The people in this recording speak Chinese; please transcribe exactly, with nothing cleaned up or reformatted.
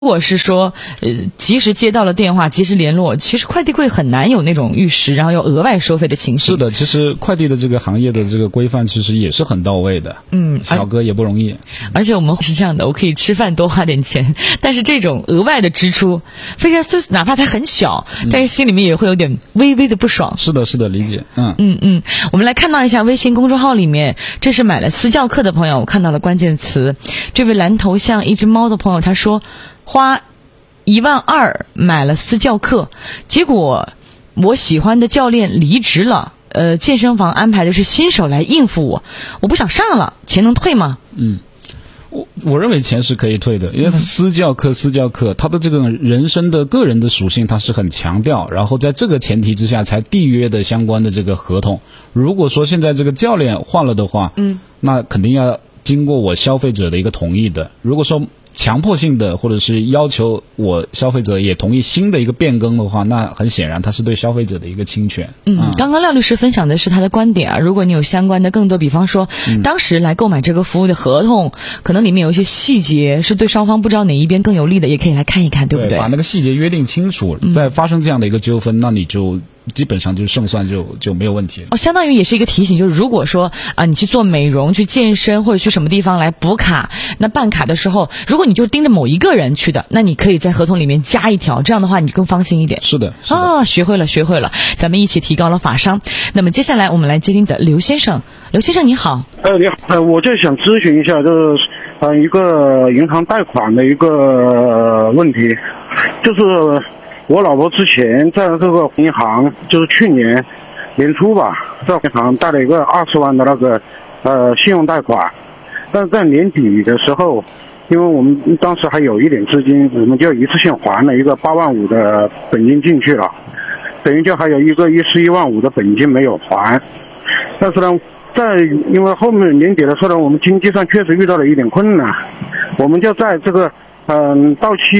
如果是说，呃，及时接到了电话，及时联络，其实快递柜很难有那种逾时，然后又额外收费的情形。 是的，其实快递的这个行业的这个规范其实也是很到位的。 嗯， 小哥也不容易。 而且我们是这样的，我可以吃饭多花点钱，但是这种额外的支出，非常哪怕它很小，但是心里面也会有点微微的不爽。 是的，是的，理解。嗯嗯嗯，我们来看到一下微信公众号里面，这是买了私教课的朋友，我看到了关键词。这位蓝头像一只猫的朋友他说，花一万二买了私教课，结果我喜欢的教练离职了，呃，健身房安排的是新手来应付我，我不想上了，钱能退吗？ 嗯，我我认为钱是可以退的，因为私教课私教课它的这个人生的个人的属性它是很强调，然后在这个前提之下才缔约的相关的这个合同。如果说现在这个教练换了的话，嗯，那肯定要经过我消费者的一个同意的。如果说强迫性的或者是要求我消费者也同意新的一个变更的话，那很显然它是对消费者的一个侵权。 嗯，嗯刚刚廖律师分享的是他的观点啊，如果你有相关的更多，比方说、嗯、当时来购买这个服务的合同，可能里面有一些细节是对双方不知道哪一边更有利的，也可以来看一看，对不对？ 对，把那个细节约定清楚，再发生这样的一个纠纷，那你就基本上就胜算就就没有问题了。 哦，相当于也是一个提醒，就是如果说啊、呃，你去做美容、去健身或者去什么地方来补卡，那办卡的时候，如果你就盯着某一个人去的，那你可以在合同里面加一条，这样的话你更放心一点。 是的，是的啊，学会了，学会了，咱们一起提高了法商。那么接下来我们来接听的刘先生，刘先生你好。 呃，你好，呃，我就想咨询一下，就是呃一个银行贷款的一个问题，就是。我老婆之前在这个银行，就是去年年初吧，在银行贷了一个二十万的那个呃信用贷款，但是在年底的时候，因为我们当时还有一点资金，我们就一次性还了一个八万五的本金进去了，等于就还有一个一十一万五的本金没有还。但是呢，在因为后面年底的时候呢，我们经济上确实遇到了一点困难，我们就在这个嗯、呃、到期